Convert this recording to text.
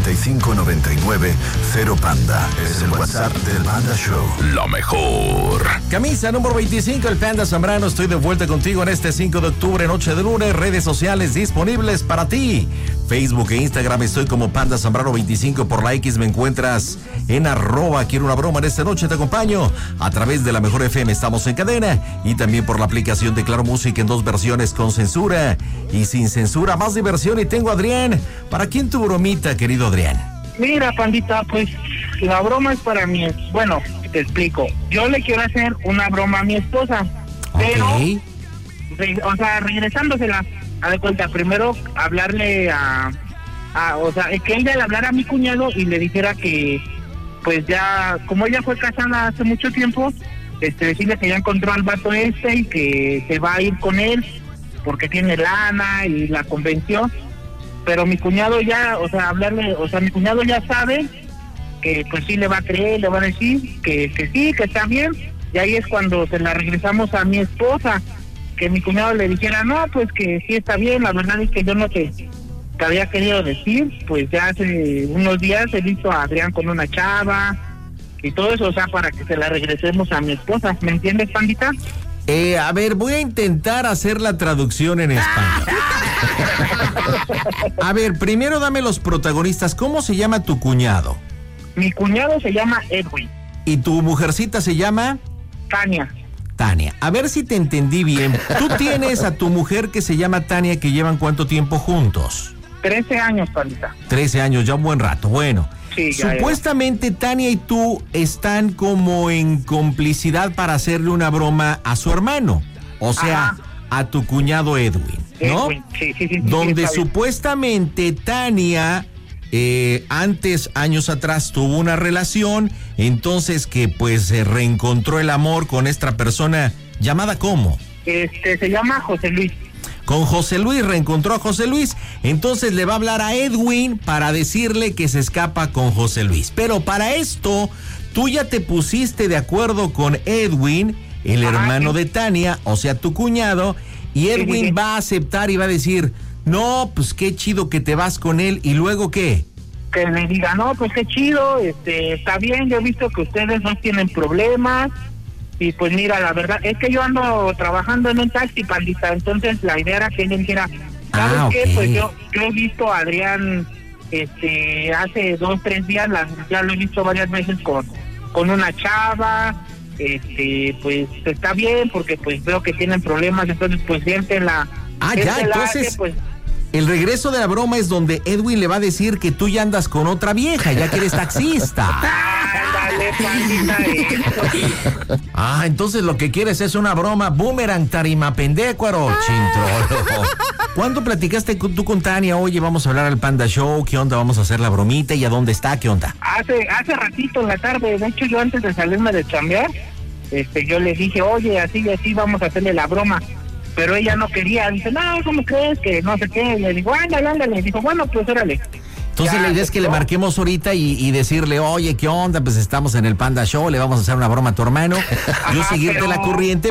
595-99-0Panda. Es el WhatsApp del Panda Show. Lo mejor. Camisa número 25, el Panda Zambrano. Estoy de vuelta contigo en este 5 de octubre, noche de lunes. Redes sociales disponibles para ti. Facebook e Instagram estoy como Panda Zambrano 25. Por la X me encuentras en @ quiero una broma. En esta noche te acompaño a través de la Mejor FM. Estamos en cadena y también por la aplicación de Claro Música en 2 versiones, con censura y sin censura. Más diversión. Y tengo a Adrián. ¿Para quién tu bromita, querido Adrián? Mira, Pandita, pues la broma es para mí. Bueno, te explico. Yo le quiero hacer una broma a mi esposa, pero, o sea, regresándosela, a de cuenta, primero hablarle o sea, que ella le hablara a mi cuñado y le dijera que, pues ya, como ella fue casada hace mucho tiempo, decirle que ya encontró al vato y que se va a ir con él porque tiene lana y la convenció. Pero mi cuñado ya, o sea, mi cuñado ya sabe que pues sí le va a creer, le va a decir que sí, que está bien. Y ahí es cuando se la regresamos a mi esposa, que mi cuñado le dijera, no, pues que sí está bien, la verdad es que yo no te había querido decir, pues ya hace unos días he visto a Adrián con una chava y todo eso, o sea, para que se la regresemos a mi esposa. ¿Me entiendes, Pandita? A ver, voy a intentar hacer la traducción en español. A ver, primero dame los protagonistas. ¿Cómo se llama tu cuñado? Mi cuñado se llama Edwin. ¿Y tu mujercita se llama? Tania. Tania. A ver si te entendí bien. Tú tienes a tu mujer que se llama Tania, que llevan ¿cuánto tiempo juntos? 13 años, Pandita. 13 años, ya un buen rato. Bueno. Sí, supuestamente Tania y tú están como en complicidad para hacerle una broma a su hermano, o sea, a tu cuñado Edwin, ¿no? Sí, donde supuestamente Tania años atrás tuvo una relación, entonces que pues se reencontró el amor con esta persona llamada ¿cómo? Se llama José Luis. Con José Luis, reencontró a José Luis, entonces le va a hablar a Edwin para decirle que se escapa con José Luis. Pero para esto, tú ya te pusiste de acuerdo con Edwin, el hermano de Tania, o sea, tu cuñado, y Edwin va a aceptar y va a decir, no, pues qué chido que te vas con él, ¿y luego qué? Que le diga, no, pues qué chido, está bien, yo he visto que ustedes no tienen problemas. Y pues mira, la verdad es que yo ando trabajando en un taxi, Pandita, entonces la idea era que él dijera, ¿sabes qué? Pues yo he visto a Adrián hace 2-3 días, ya lo he visto varias veces con una chava, pues está bien porque pues veo que tienen problemas, entonces pues siéntela. Entonces pues, el regreso de la broma es donde Edwin le va a decir que tú ya andas con otra vieja, ya que eres taxista. Ándale, Pandita, eso. Entonces lo que quieres es una broma boomerang, tarima pendecuaro, chintrolo. ¿Cuándo platicaste tú con Tania? Oye, vamos a hablar al Panda Show, ¿qué onda? Vamos a hacer la bromita, ¿y a dónde está? ¿Qué onda? Hace ratito en la tarde, de hecho yo antes de salirme de chambear, yo le dije, oye, así vamos a hacerle la broma. Pero ella no quería, dice, no, ¿cómo crees? Que no sé qué. Le digo, ándale. Dijo, bueno, pues órale. Entonces ya, la idea es que le marquemos ahorita y decirle, oye, ¿qué onda? Pues estamos en el Panda Show, le vamos a hacer una broma a tu hermano. Yo seguirte la corriente.